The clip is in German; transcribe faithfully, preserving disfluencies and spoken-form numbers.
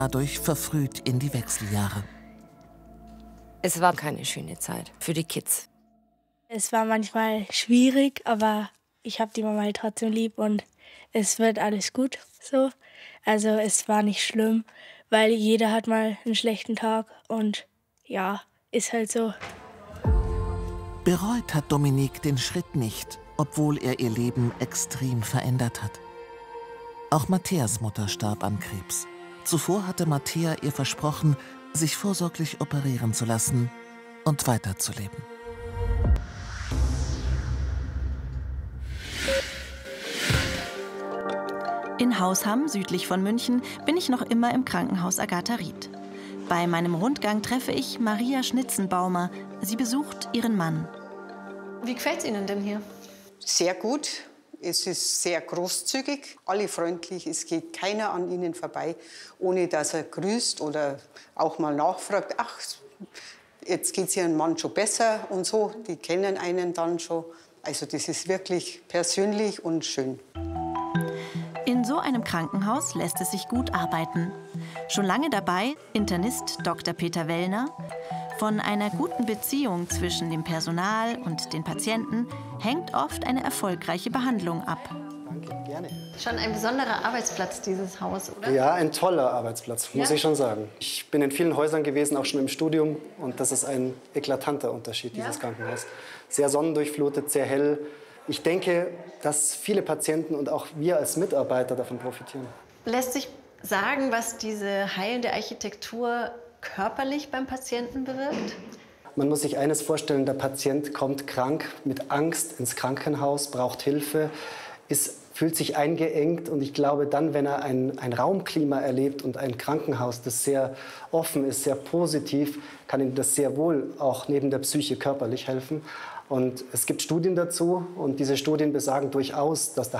dadurch verfrüht in die Wechseljahre. Es war keine schöne Zeit für die Kids. Es war manchmal schwierig, aber ich habe die Mama halt trotzdem lieb und es wird alles gut so. Also es war nicht schlimm, weil jeder hat mal einen schlechten Tag und ja, ist halt so. Bereut hat Dominique den Schritt nicht, obwohl er ihr Leben extrem verändert hat. Auch Matteas Mutter starb an Krebs. Zuvor hatte Mattea ihr versprochen, sich vorsorglich operieren zu lassen und weiterzuleben. In Hausham, südlich von München, bin ich noch immer im Krankenhaus Agatha Ried. Bei meinem Rundgang treffe ich Maria Schnitzenbaumer. Sie besucht ihren Mann. Wie gefällt es Ihnen denn hier? Sehr gut. Es ist sehr großzügig, alle freundlich. Es geht keiner an Ihnen vorbei, ohne dass er grüßt oder auch mal nachfragt. Ach, jetzt geht es Ihrem Mann schon besser und so. Die kennen einen dann schon. Also das ist wirklich persönlich und schön. In so einem Krankenhaus lässt es sich gut arbeiten. Schon lange dabei Internist Doktor Peter Wellner. Von einer guten Beziehung zwischen dem Personal und den Patienten hängt oft eine erfolgreiche Behandlung ab. Danke, gerne. Schon ein besonderer Arbeitsplatz, dieses Haus, oder? Ja, ein toller Arbeitsplatz, muss ja? ich schon sagen. Ich bin in vielen Häusern gewesen, auch schon im Studium. Und das ist ein eklatanter Unterschied, dieses ja? Krankenhaus. Sehr sonnendurchflutet, sehr hell. Ich denke, dass viele Patienten und auch wir als Mitarbeiter davon profitieren. Lässt sich sagen, was diese heilende Architektur körperlich beim Patienten bewirkt? Man muss sich eines vorstellen, der Patient kommt krank, mit Angst ins Krankenhaus, braucht Hilfe, ist, fühlt sich eingeengt. Und ich glaube, dann, wenn er ein, ein Raumklima erlebt und ein Krankenhaus, das sehr offen ist, sehr positiv, kann ihm das sehr wohl auch neben der Psyche körperlich helfen. Und es gibt Studien dazu und diese Studien besagen durchaus, dass der